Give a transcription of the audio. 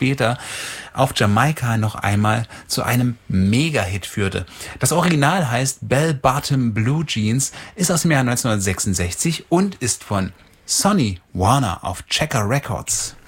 später auf Jamaika noch einmal zu einem Mega-Hit führte. Das Original heißt Bell Bottom Blue Jeans, ist aus dem Jahr 1966 und ist von Sonny Warner auf Checker Records.